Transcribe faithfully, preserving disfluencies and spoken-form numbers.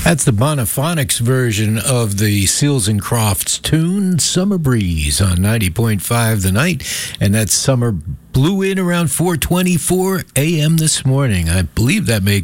That's the Bonophonics version of the Seals and Crofts tune, Summer Breeze, on ninety point five The Night. And that summer blew in around four twenty-four a.m. this morning. I believe that makes